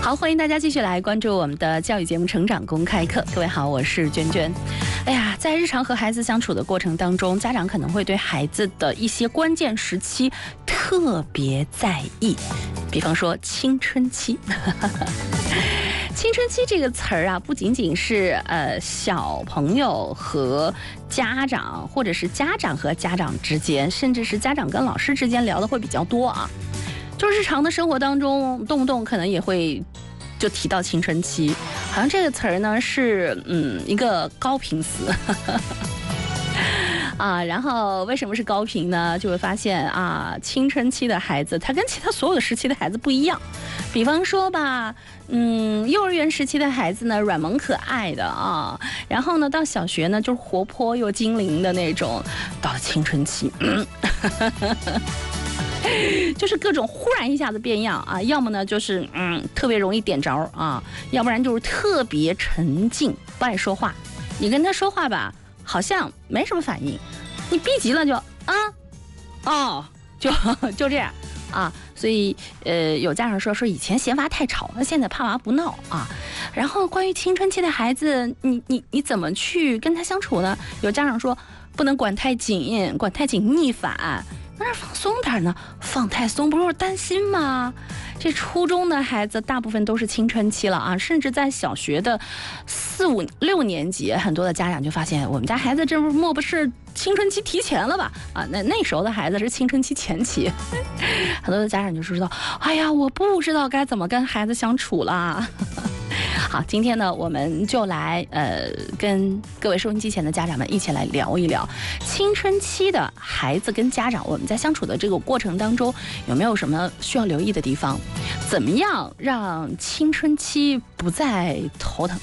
好，欢迎大家继续来关注我们的教育节目《成长公开课》。各位好，我是娟娟。哎呀，在日常和孩子相处的过程当中，家长可能会对孩子的一些关键时期特别在意，比方说青春期。青春期这个词儿啊，不仅仅是小朋友和家长，或者是家长和家长之间，甚至是家长跟老师之间聊的会比较多啊。就日常的生活当中，动不动可能也会就提到青春期，好像这个词儿呢是一个高频词。啊，然后为什么是高频呢？就会发现啊，青春期的孩子他跟其他所有的时期的孩子不一样。比方说吧，幼儿园时期的孩子呢，软萌可爱的啊，然后呢，到小学呢就是活泼又精灵的那种，到了青春期，就是各种忽然一下子变样啊，要么呢就是特别容易点着啊，要不然就是特别沉静，不爱说话。你跟他说话吧，好像没什么反应，你逼急了就就这样啊。所以有家长说以前嫌娃太吵，那现在怕娃不闹啊。然后关于青春期的孩子，你怎么去跟他相处呢？有家长说不能管太紧，管太紧逆反。那是放松点呢，放太松不是担心吗？这初中的孩子大部分都是青春期了啊，甚至在小学的4、5、6年级，很多的家长就发现我们家孩子这莫不是青春期提前了吧？啊，那时候的孩子是青春期前期，很多的家长就知道，哎呀，我不知道该怎么跟孩子相处啦。好，今天呢，我们就来跟各位收音机前的家长们一起来聊一聊青春期的孩子跟家长，我们在相处的这个过程当中，有没有什么需要留意的地方？怎么样让青春期不再头疼？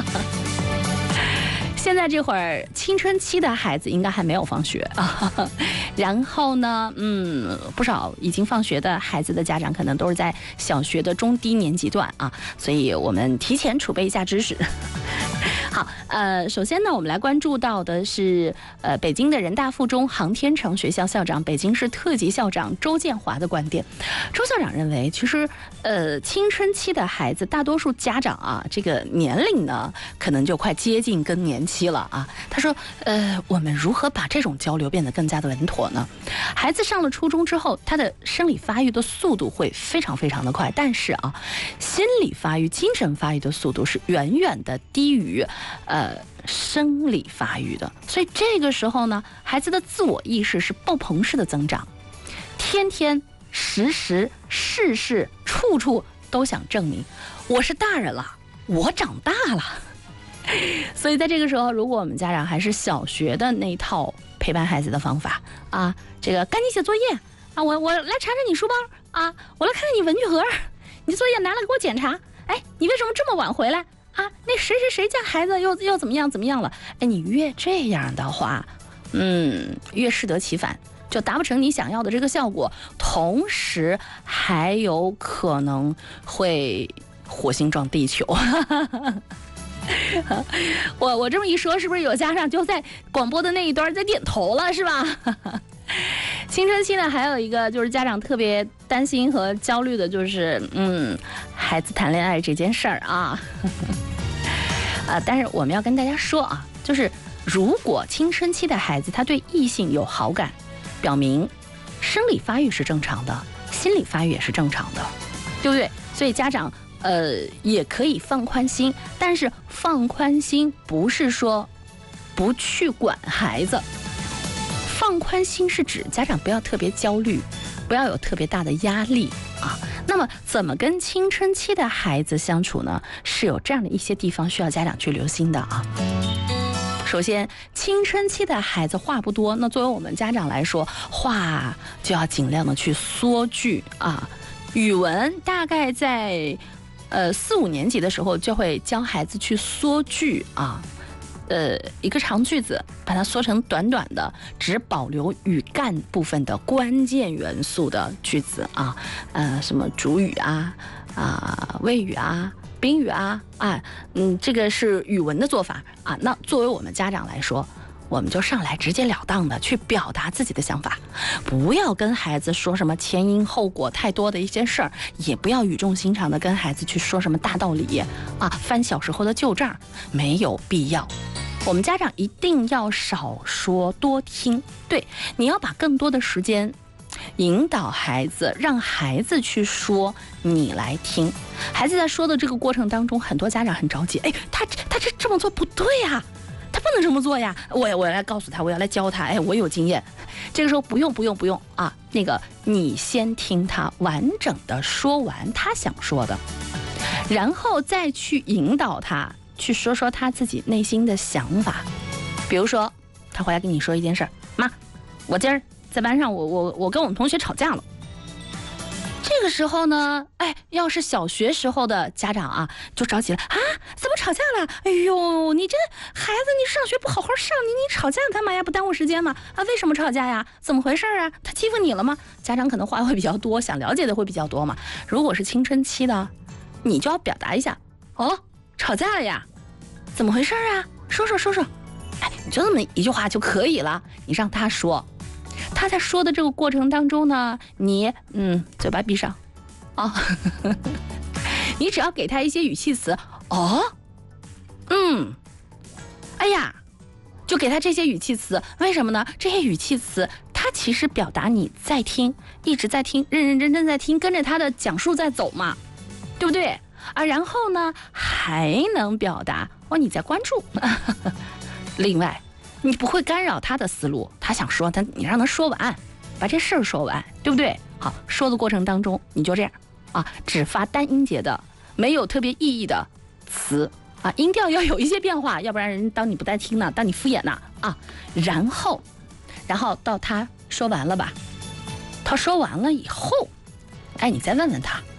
现在这会儿青春期的孩子应该还没有放学啊，然后呢，不少已经放学的孩子的家长可能都是在小学的中低年级段啊，所以我们提前储备一下知识。好，首先呢，我们来关注到的是北京的人大附中航天城学校校长、北京市特级校长周建华的观点。周校长认为，其实青春期的孩子，大多数家长啊，这个年龄呢，可能就快接近更年期了啊。他说，我们如何把这种交流变得更加的稳妥呢？孩子上了初中之后，他的生理发育的速度会非常非常的快，但是啊，心理发育、精神发育的速度是远远的低于生理发育的。所以这个时候呢，孩子的自我意识是爆棚式的增长，天天时时事事处处都想证明我是大人了，我长大了。所以在这个时候，如果我们家长还是小学的那套陪伴孩子的方法啊，这个赶紧写作业啊，我来查查你书包啊，我来看看你文具盒，你作业拿来给我检查。哎，你为什么这么晚回来啊？那谁家孩子又怎么样了？哎，你越这样的话，越适得其反，就达不成你想要的这个效果，同时还有可能会火星撞地球。我这么一说，是不是有家长就在广播的那一端在点头了，是吧？青春期呢，还有一个就是家长特别担心和焦虑的，就是孩子谈恋爱这件事儿啊。但是我们要跟大家说啊，就是如果青春期的孩子他对异性有好感，表明生理发育是正常的，心理发育也是正常的，对不对？所以家长也可以放宽心，但是放宽心不是说不去管孩子，放宽心是指家长不要特别焦虑，不要有特别大的压力啊。那么怎么跟青春期的孩子相处呢？是有这样的一些地方需要家长去留心的啊。首先，青春期的孩子话不多，那作为我们家长来说，话就要尽量的去缩句啊。语文大概在4、5年级的时候就会教孩子去缩句啊，一个长句子把它缩成短短的，只保留语干部分的关键元素的句子啊，什么主语啊、谓语啊、宾语啊，这个是语文的做法啊。那作为我们家长来说， 我们就上来直截了当的去表达自己的想法，不要跟孩子说什么前因后果太多的一些事儿，也不要语重心长的跟孩子去说什么大道理啊，翻小时候的旧账，没有必要。我们家长一定要少说多听，对，你要把更多的时间引导孩子，让孩子去说，你来听。孩子在说的这个过程当中，很多家长很着急，哎，他这么做不对呀，他不能这么做呀，我要来告诉他，我要来教他，哎，我有经验。这个时候不用啊，那个你先听他完整的说完他想说的，然后再去引导他去说说他自己内心的想法。比如说他回来跟你说一件事儿，妈，我今儿在班上我跟我们同学吵架了。这个时候呢，哎，要是小学时候的家长啊，就着急了啊，怎么吵架了？哎呦，你这孩子，你上学不好好上，你吵架干嘛呀？不耽误时间吗？啊，为什么吵架呀？怎么回事啊？他欺负你了吗？家长可能话会比较多，想了解的会比较多嘛。如果是青春期的，你就要表达一下，哦，吵架了呀？怎么回事啊？说说，哎，你就这么一句话就可以了，你让他说。他在说的这个过程当中呢，你嘴巴闭上啊，你只要给他一些语气词，哦，哎呀，就给他这些语气词。为什么呢？这些语气词他其实表达你在听，一直在听，认认真真在听，跟着他的讲述在走嘛，对不对啊？然后呢，还能表达你在关注。另外，你不会干扰他的思路，他想说，你让他说完，把这事儿说完，对不对？好，说的过程当中，你就这样啊，只发单音节的，没有特别意义的词啊，音调要有一些变化，要不然人当你不带听呢，当你敷衍呢啊。然后到他说完了吧，他说完了以后，哎，你再问问他，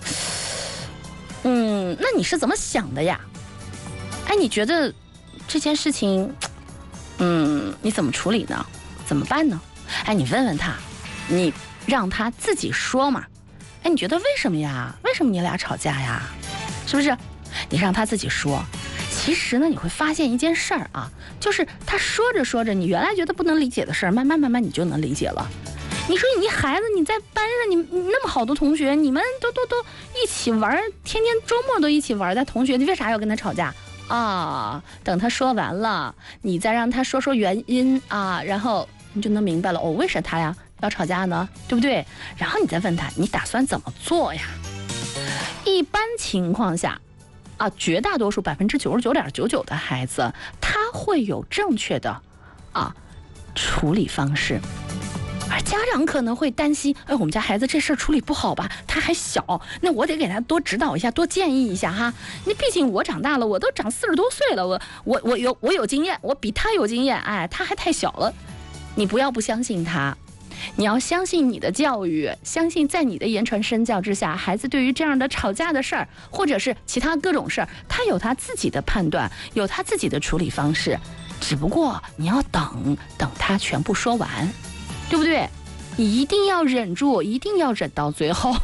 那你是怎么想的呀？哎，你觉得这件事情？你怎么处理呢？怎么办呢？哎，你问问他，你让他自己说嘛。哎，你觉得为什么呀？为什么你俩吵架呀？是不是？你让他自己说。其实呢，你会发现一件事儿啊，就是他说着说着，你原来觉得不能理解的事儿，慢慢你就能理解了。你说你孩子，你在班上，你那么好的同学，你们都一起玩，天天周末都一起玩的同学，你为啥要跟他吵架？啊，等他说完了，你再让他说原因啊，然后你就能明白了，为啥他呀要吵架呢？对不对？然后你再问他，你打算怎么做呀？一般情况下，啊，绝大多数99.99%的孩子，他会有正确的处理方式。而家长可能会担心，哎，我们家孩子这事儿处理不好吧？他还小，那我得给他多指导一下，多建议一下哈。你毕竟我长大了，我都长40多岁了，我有经验，我比他有经验，哎，他还太小了。你不要不相信他，你要相信你的教育，相信在你的言传身教之下，孩子对于这样的吵架的事儿，或者是其他各种事儿，他有他自己的判断，有他自己的处理方式。只不过你要等他全部说完。对不对？你一定要忍住，一定要忍到最后。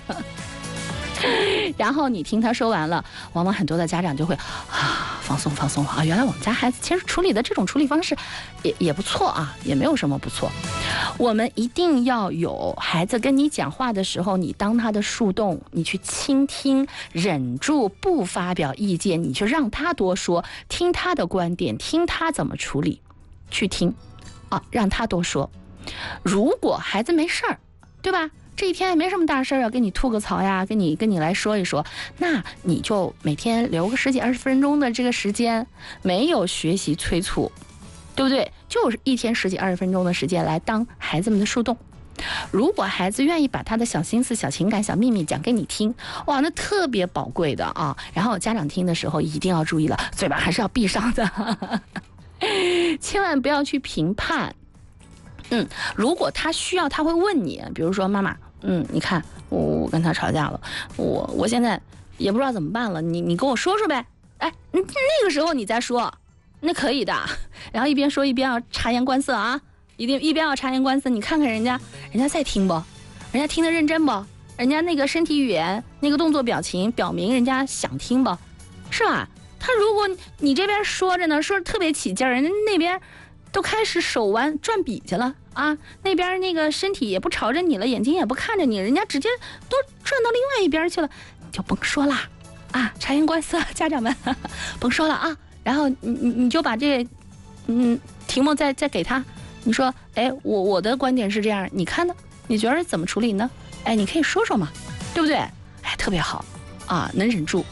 然后你听他说完了，往往很多的家长就会放松啊。原来我们家孩子其实处理的这种处理方式也不错啊，也没有什么不错。我们一定要有孩子跟你讲话的时候，你当他的树洞，你去倾听，忍住不发表意见，你去让他多说，听他的观点，听他怎么处理，去听让他多说。如果孩子没事儿，对吧？这一天也没什么大事儿，要跟你吐个槽呀，跟你来说一说，那你就每天留个10几20分钟的这个时间，没有学习催促，对不对？就是一天10几20分钟的时间来当孩子们的树洞。如果孩子愿意把他的小心思、小情感、小秘密讲给你听，哇，那特别宝贵的啊！然后家长听的时候一定要注意了，嘴巴还是要闭上的，千万不要去评判。如果他需要，他会问你，比如说妈妈，你看我跟他吵架了，我现在也不知道怎么办了，你跟我说说呗。哎，那个时候你再说，那可以的。然后一边说一边要察言观色啊，一边要察言观色。你看看人家在听不？人家听得认真不？人家那个身体语言、那个动作表情表明人家想听不？是吧？他如果你这边说着呢，说着特别起劲儿，人家那边都开始手腕转笔去了啊，那边那个身体也不朝着你了，眼睛也不看着你，人家直接都转到另外一边去了，就甭说啦啊，察言观色，家长们甭说了啊。然后你就把这题目再给他，你说，哎，我的观点是这样，你看呢？你觉得怎么处理呢？哎，你可以说说嘛，对不对？哎，特别好啊，能忍住。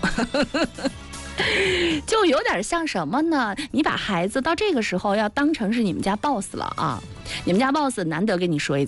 就有点像什么呢？你把孩子到这个时候要当成是你们家 boss 了啊，你们家 boss 难得跟你说一